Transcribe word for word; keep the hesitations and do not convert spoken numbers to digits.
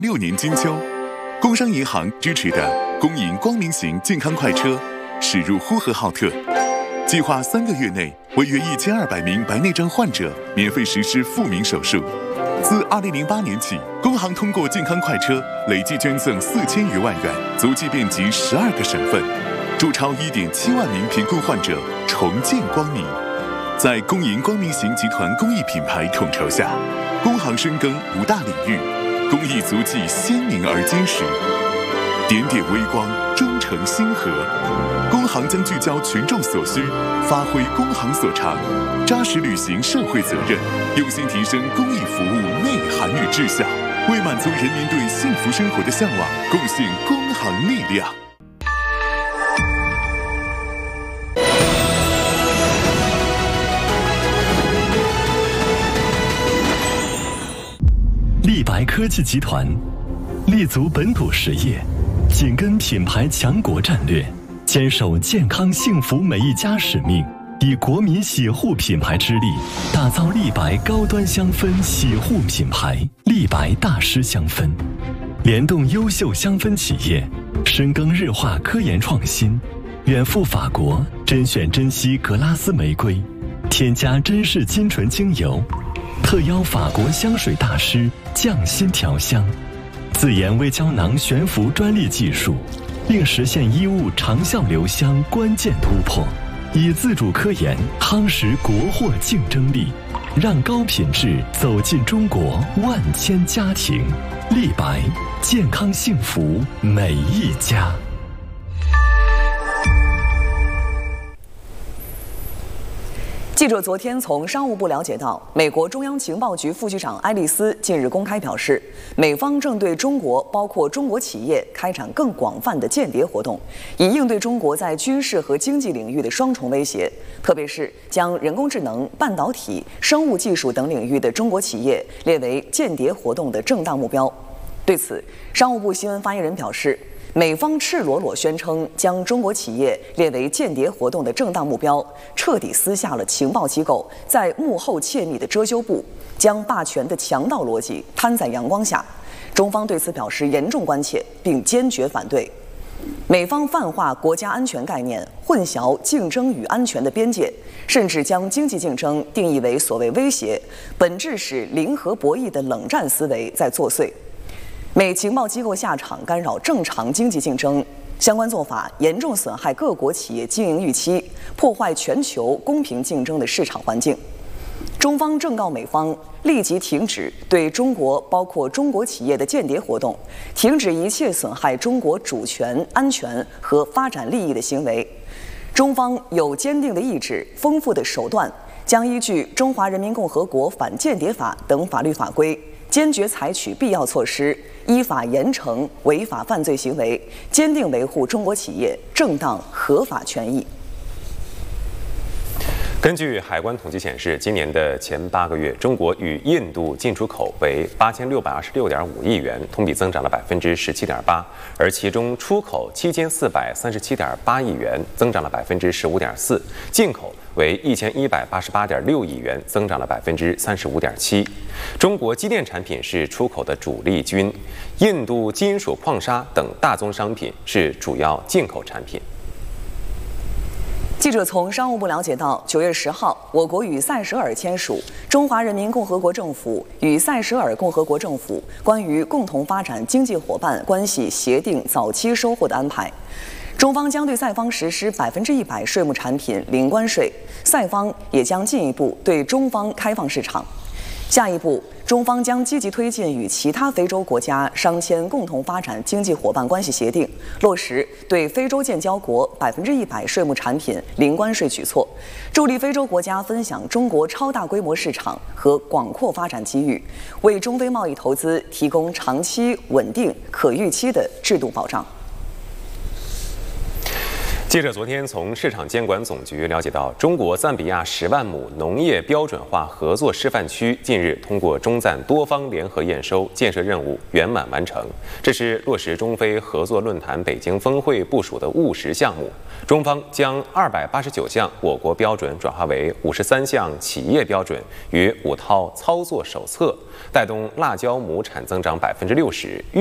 六年金秋，工商银行支持的公银光明行健康快车驶入呼和浩特，计划三个月内为约一千二百名白内障患者免费实施复明手术。自二零零八年起，工行通过健康快车累计捐赠四千余万元，足迹遍及十二个省份，助超一点七万名贫困患者重见光明。在公银光明行集团公益品牌统筹下，工行深耕五大领域，公益足迹鲜明而坚实，点点微光终成星河。工行将聚焦群众所需，发挥工行所长，扎实履行社会责任，用心提升公益服务内涵与质效，为满足人民对幸福生活的向往，贡献工行力量。 立白科技集团立足本土实业，紧跟品牌强国战略，坚守健康幸福每一家使命，以国民洗护品牌之力，打造立白高端香氛洗护品牌立白大师香氛，联动优秀香氛企业，深耕日化科研创新，远赴法国甄选珍稀格拉斯玫瑰，添加珍视金醇精油，特邀法国香水大师匠心调香，自研微胶囊悬浮专利技术，并实现衣物长效留香关键突破，以自主科研夯实国货竞争力，让高品质走进中国万千家庭。立白，健康幸福每一家。 记者昨天从商务部了解到，美国中央情报局副局长埃利斯近日公开表示，美方正对中国，包括中国企业开展更广泛的间谍活动，以应对中国在军事和经济领域的双重威胁，特别是将人工智能、半导体、生物技术等领域的中国企业列为间谍活动的正当目标。对此，商务部新闻发言人表示，美方赤裸裸宣称将中国企业列为间谍活动的正当目标，彻底撕下了情报机构在幕后窃密的遮羞布，将霸权的强盗逻辑摊在阳光下。中方对此表示严重关切，并坚决反对。美方泛化国家安全概念，混淆竞争与安全的边界，甚至将经济竞争定义为所谓威胁，本质是零和博弈的冷战思维在作祟。美情报机构下场干扰正常经济竞争，相关做法严重损害各国企业经营预期，破坏全球公平竞争的市场环境。中方正告美方立即停止对中国包括中国企业的间谍活动，停止一切损害中国主权、安全和发展利益的行为。中方有坚定的意志、丰富的手段，将依据《中华人民共和国反间谍法》等法律法规，坚决采取必要措施，依法严惩违法犯罪行为，坚定维护中国企业正当合法权益。 根据海关统计显示，今年的前八个月，中国与印度进出口为八千六百二十六点五亿元，同比增长了百分之十七点八，而其中出口七千四百三十七点八亿元，增长了百分之十五点四，进口为一千一百八十八点六亿元，增长了百分之三十五点七。中国机电产品是出口的主力军，印度金属矿砂等大宗商品是主要进口产品。 记者从商务部了解到，九月十号，我国与塞舌尔签署《中华人民共和国政府与塞舌尔共和国政府关于共同发展经济伙伴关系协定》早期收获的安排。中方将对塞方实施百分之一百税目产品零关税，塞方也将进一步对中方开放市场。下一步，中方将积极推进与其他非洲国家商签共同发展经济伙伴关系协定，落实对非洲建交国百分之一百税目产品零关税举措，助力非洲国家分享中国超大规模市场和广阔发展机遇，为中非贸易投资提供长期、稳定、可预期的制度保障。 记者昨天从市场监管总局了解到，中国赞比亚十万亩农业标准化合作示范区近日通过中赞多方联合验收，建设任务圆满完成。这是落实中非合作论坛北京峰会部署的务实项目。中方将二百八十九项我国标准转化为五十三项企业标准与五套操作手册，带动辣椒亩产增长百分之六十。